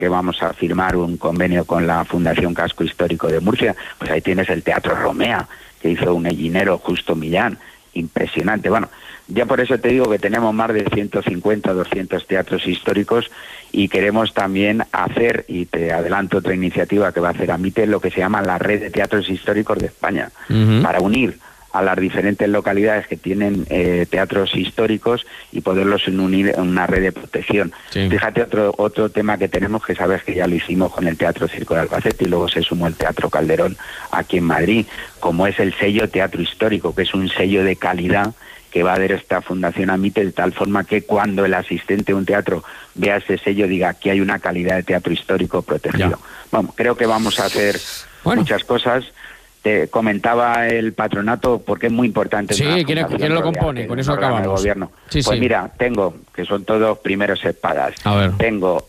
que vamos a firmar un convenio con la Fundación Casco Histórico de Murcia. Pues ahí tienes el Teatro Romea, que hizo un hellinero, Justo Millán, impresionante. Bueno, ya por eso te digo que tenemos más de 150, 200 teatros históricos y queremos también hacer, y te adelanto otra iniciativa que va a hacer AMITE, lo que se llama la Red de Teatros Históricos de España, para unir a las diferentes localidades que tienen teatros históricos y poderlos unir en una red de protección. Sí. Fíjate otro tema que tenemos, que sabes que ya lo hicimos con el Teatro Circo de Albacete y luego se sumó el Teatro Calderón aquí en Madrid, como es el sello Teatro Histórico, que es un sello de calidad que va a dar esta Fundación AMITE, de tal forma que cuando el asistente a un teatro vea ese sello diga que hay una calidad de teatro histórico protegido. Vamos, creo que vamos a hacer muchas cosas. Te comentaba el patronato porque es muy importante. Sí, ¿quién lo compone? Con eso acabamos. Gobierno. Sí, pues mira, tengo, que son todos primeros espadas. Tengo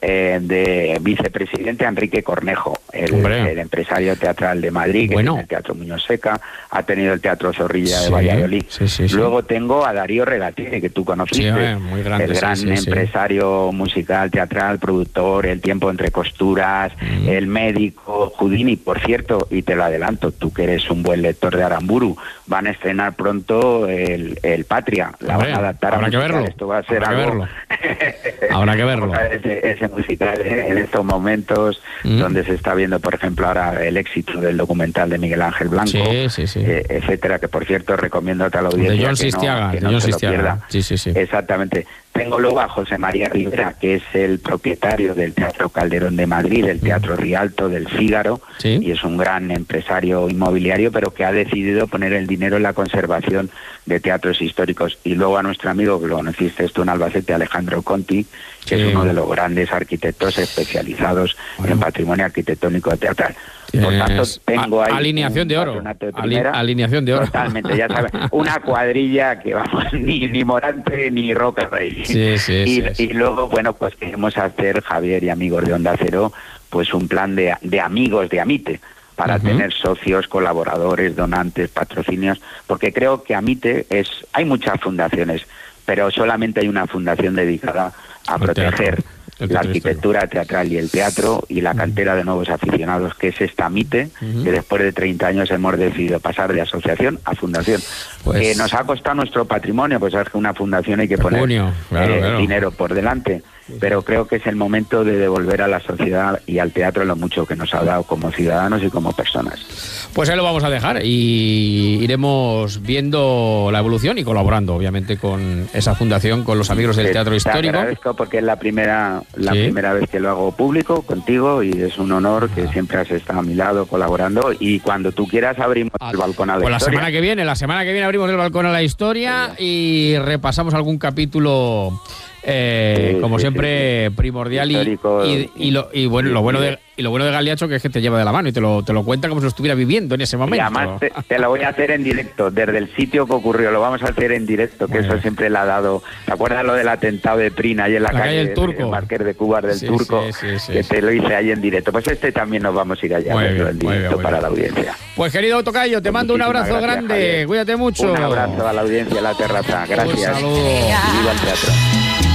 de vicepresidente a Enrique Cornejo, el empresario teatral de Madrid, que tiene el Teatro Muñoz Seca, ha tenido el Teatro Zorrilla de Valladolid. Luego tengo a Darío Regatini, que tú conociste, muy grande, el gran empresario musical, teatral, productor, El tiempo entre costuras, el médico, Houdini, por cierto, y te lo adelanto, tú que eres un buen lector de Aramburu, van a estrenar pronto el Patria, la van a adaptar a musical. Esto va a ser algo... Habrá que verlo. Ese musical en estos momentos donde se está viendo, por ejemplo, ahora el éxito del documental de Miguel Ángel Blanco, etcétera, que por cierto recomiendo a toda la audiencia de John Sistiaga, que no se lo pierda. Sí. Exactamente. Tengo luego a José María Rivera, que es el propietario del Teatro Calderón de Madrid, del Teatro Rialto, del Fígaro, y es un gran empresario inmobiliario, pero que ha decidido poner el dinero en la conservación de teatros históricos. Y luego a nuestro amigo, que lo conociste esto en Albacete, Alejandro Conti, que es uno de los grandes arquitectos especializados en patrimonio arquitectónico teatral. Por tanto, tengo ahí alineación de oro. Alineación de oro. Totalmente, ya sabes, una cuadrilla que vamos, ni Morante ni Roca Rey. Y luego, bueno, pues queremos hacer, Javier y amigos de Onda Cero, pues un plan de amigos de AMITE, para tener socios, colaboradores, donantes, patrocinios, porque creo que AMITE hay muchas fundaciones, pero solamente hay una fundación dedicada a proteger la arquitectura teatral y el teatro y la cantera de nuevos aficionados, que es esta AMITE, que después de 30 años hemos decidido pasar de asociación a fundación. Que nos ha costado nuestro patrimonio, pues es que una fundación hay que poner dinero por delante, pero creo que es el momento de devolver a la sociedad y al teatro lo mucho que nos ha dado como ciudadanos y como personas. Pues ahí lo vamos a dejar y iremos viendo la evolución y colaborando, obviamente, con esa fundación, con los amigos del Teatro Histórico. Te agradezco porque es la primera vez que lo hago público contigo y es un honor que siempre has estado a mi lado colaborando, y cuando tú quieras abrimos el balcón a la historia. La semana que viene abrimos el balcón a la historia y repasamos algún capítulo como siempre primordial y bueno, lo bueno de Galiacho, que es que te lleva de la mano y te lo cuenta como si lo estuviera viviendo en ese momento. Y además te lo voy a hacer en directo, desde el sitio que ocurrió, lo vamos a hacer en directo, que eso siempre le ha dado. ¿Te acuerdas lo del atentado de Prina ahí en la calle del Turco? El Marqués de Cuba del Turco, que te lo hice ahí en directo. Pues también nos vamos a ir allá a verlo en directo para la audiencia. Pues querido tocayo, te mando un abrazo grande, Javier. Cuídate mucho. Un abrazo a la audiencia, a la terraza. Gracias. Un saludo. Viva el teatro.